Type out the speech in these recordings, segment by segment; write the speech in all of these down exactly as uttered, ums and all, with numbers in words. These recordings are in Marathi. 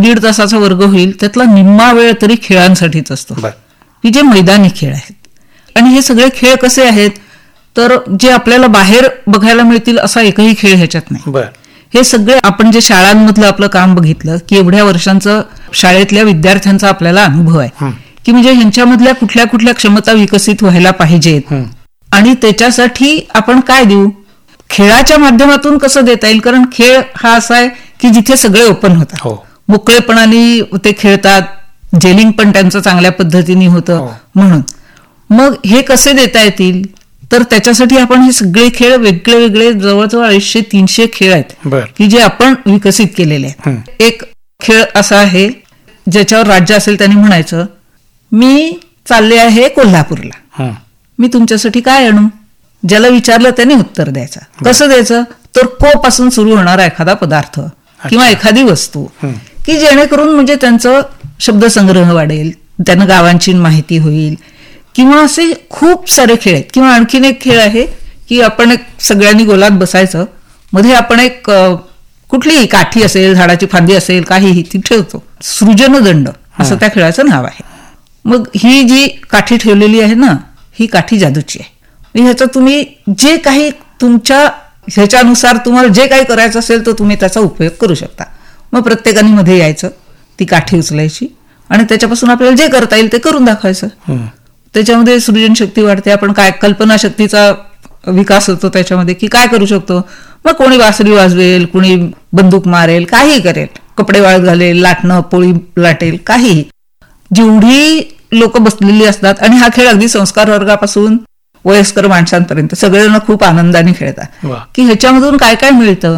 दीड तासाचा वर्ग होईल त्यातला निम्मा वेळ तरी खेळांसाठीच असतो, की जे मैदानी खेळ आहेत. आणि हे सगळे खेळ कसे आहेत तर जे आपल्याला बाहेर बघायला मिळतील असा एकही खेळ ह्याच्यात नाही. हे सगळे आपण जे शाळांमधलं आपलं काम बघितलं की एवढ्या वर्षांचं शाळेतल्या विद्यार्थ्यांचा आपल्याला अनुभव आहे की म्हणजे ह्यांच्यामधल्या कुठल्या कुठल्या क्षमता विकसित व्हायला पाहिजेत आणि त्याच्यासाठी आपण काय देऊ, खेळाच्या माध्यमातून कसं देता येईल. कारण खेळ हा असा आहे की जिथे सगळे ओपन होतात, मोकळेपणाने ते खेळतात, जेलिंग पण त्यांचं चांगल्या पद्धतीने होतं. म्हणून मग हे कसे देता येतील तर त्याच्यासाठी आपण हे सगळे खेळ वेगळे वेगळे जवळजवळ अडीचशे तीनशे खेळ आहेत की जे आपण विकसित केलेले आहेत. एक खेळ असा आहे ज्याच्यावर राज्य असेल त्यांनी म्हणायचं मी चालले आहे कोल्हापूरला, मी तुमच्यासाठी काय आणू. ज्याला विचारलं त्याने उत्तर द्यायचं. कसं द्यायचं तर को पासून सुरू होणारा एखादा पदार्थ किंवा एखादी वस्तू की जेणेकरून म्हणजे त्यांचं शब्दसंग्रह वाढेल, त्यांना गावांची माहिती होईल. किंवा असे खूप सारे खेळ आहेत. किंवा आणखीन एक खेळ आहे की आपण एक सगळ्यांनी गोलात बसायचं, मध्ये आपण एक कुठलीही काठी असेल, झाडाची फांदी असेल, काहीही ती ठेवतो. सृजनदंड असं त्या खेळाचं नाव आहे. मग ही जी काठी ठेवलेली आहे ना, ही काठी जादूची आहे. ह्याचं तुम्ही जे काही तुमच्या ह्याच्यानुसार तुम्हाला जे काही करायचं असेल तर तुम्ही त्याचा उपयोग करू शकता. मग प्रत्येकाने मध्ये यायचं, ती काठी उचलायची आणि त्याच्यापासून आपल्याला जे करता येईल ते करून दाखवायचं. त्याच्यामध्ये सृजनशक्ती वाढते. आपण काय कल्पनाशक्तीचा विकास होतो त्याच्यामध्ये की काय करू शकतो. मग कोणी बासरी वाजवेल, कोणी बंदूक मारेल, काही करेल, कपडे वाळत घालेल, लाटणं पोळी लाटेल, काहीही. जेवढी लोक बसलेली असतात आणि हा खेळ अगदी संस्कार वर्गापासून वयस्कर माणसांपर्यंत सगळेजण खूप आनंदाने खेळतात की ह्याच्यामधून काय काय मिळतं.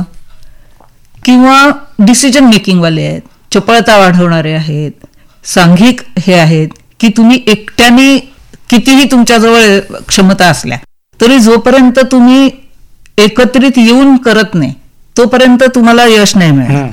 किंवा डिसिजन मेकिंग वाले आहेत, चपळता वाढवणारे आहेत, सांघिक हे आहेत की तुम्ही एकट्याने कितीही तुमच्याजवळ क्षमता असल्या तरी जोपर्यंत तुम्ही एकत्रित येऊन करत नाही तोपर्यंत तुम्हाला यश नाही मिळणार.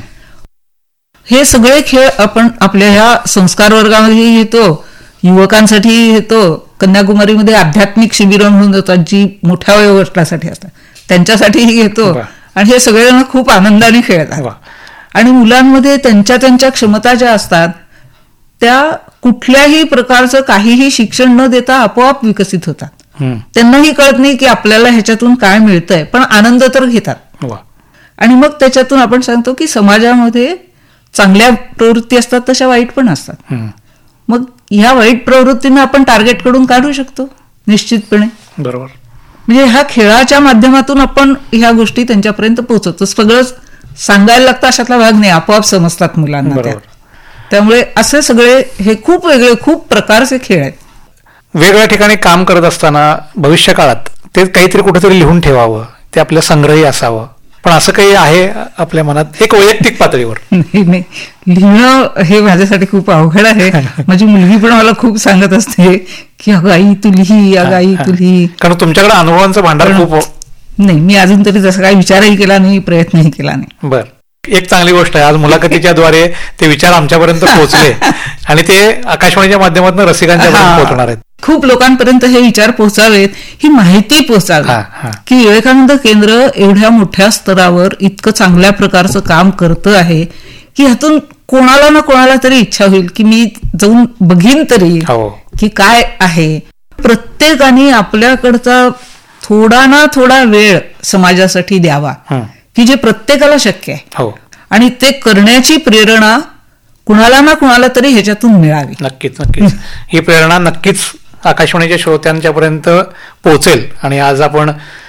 हे सगळे खेळ आपण आपल्या ह्या संस्कार वर्गामध्ये घेतो, युवकांसाठी घेतो, कन्याकुमारीमध्ये आध्यात्मिक शिबिरं म्हणून होतात जी मोठ्या वयोगटासाठी असतात त्यांच्यासाठीही घेतो. आणि हे सगळेजण खूप आनंदाने खेळतात. आणि मुलांमध्ये त्यांच्या त्यांच्या क्षमता ज्या असतात त्या कुठल्याही प्रकारचं काहीही शिक्षण न देता आपोआप विकसित होतात. त्यांनाही कळत नाही की आपल्याला ह्याच्यातून काय मिळतंय, पण आनंद तर घेतात. आणि मग त्याच्यातून आपण सांगतो की समाजामध्ये चांगल्या प्रवृत्ती असतात तशा वाईट पण असतात. मग ह्या वाईट प्रवृत्तींना आपण टार्गेट कडून काढू शकतो निश्चितपणे. बरोबर. म्हणजे ह्या खेळाच्या माध्यमातून आपण ह्या गोष्टी त्यांच्यापर्यंत पोहोचवतो. सगळं सांगायला लागतं अशातला भाग नाही, आपोआप समजतात मुलांना. त्यामुळे असे सगळे हे खूप वेगळे खूप प्रकारचे खेळ आहेत. वेगवेगळ्या ठिकाणी काम करत असताना भविष्य काळात ते काहीतरी कुठेतरी लिहून ठेवावं, ते आपलं संग्रही असावं, पण असं काही आहे आपल्या मनात एक वैयक्तिक पातळीवर? नाही नाही, लिहिणं हे माझ्यासाठी खूप अवघड आहे. माझी मुलगी पण मला खूप सांगत असते की अगं आई तू लिही, अगं आई तू लिही. कारण तुमच्याकडे अनुभवांचं भांडार खूप. नाही, मी अजून तरी तसं काही विचारही केला नाही, प्रयत्नही केला नाही. बर, एक चांगली गोष्ट आहे, आज मुलाखतीच्या द्वारे ते विचार आमच्यापर्यंत पोहोचले आणि ते आकाशवाणीच्या माध्यमातून रसिकांच्या पर्यंत पोहोचणार आहेत. खूप लोकांपर्यंत हे विचार पोहोचावेत, ही माहिती पोहोचावी की विवेकानंद केंद्र एवढ्या मोठ्या स्तरावर इतकं चांगल्या प्रकारचं काम करतं आहे की ह्यातून कोणाला ना कोणाला तरी इच्छा होईल की मी जाऊन बघीन तरी की काय आहे. प्रत्येकाने आपल्याकडचा थोडा ना थोडा वेळ समाजासाठी द्यावा की जे प्रत्येकाला शक्य आहे आणि ते करण्याची प्रेरणा कुणाला ना कुणाला तरी ह्याच्यातून मिळावी. नक्कीच नक्कीच ही प्रेरणा नक्कीच आकाशवाणीच्या श्रोत्यांच्या पर्यंत पोहोचेल. आणि आज आपण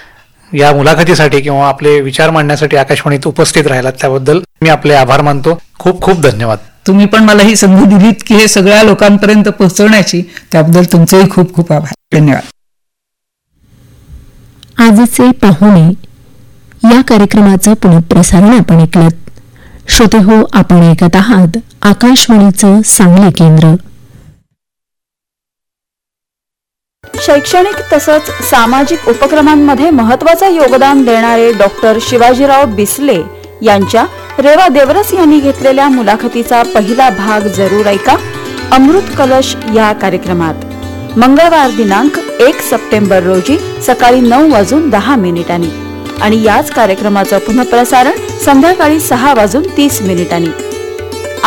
या मुलाखतीसाठी किंवा आपले विचार मांडण्यासाठी आकाशवाणीत उपस्थित राहिलात त्याबद्दल मी आपले आभार मानतो. खूप खूप धन्यवाद. तुम्ही पण मला ही संधी दिलीत की हे सगळ्या लोकांपर्यंत पोहोचवण्याची, त्याबद्दल तुमचेही खूप खूप आभार. धन्यवाद. आजचे पाहुणे या कार्यक्रमाचं पुनःप्रसारण आपण ऐकलं. श्रोते हो, आपण ऐकत आहात आकाशवाणीचं सांगली केंद्र. शैक्षणिक तसंच सामाजिक उपक्रमांमध्ये महत्वाचं योगदान देणारे डॉक्टर शिवाजीराव बिसले यांच्या रेवा देवरस यांनी घेतलेल्या मुलाखतीचा पहिला भाग जरूर ऐका अमृत कलश या कार्यक्रमात. मंगळवार दिनांक एक सप्टेंबर रोजी सकाळी नऊ वाजून दहा मिनिटांनी आणि याच कार्यक्रमाचं पुनःप्रसारण संध्याकाळी सहा वाजून तीस मिनिटांनी.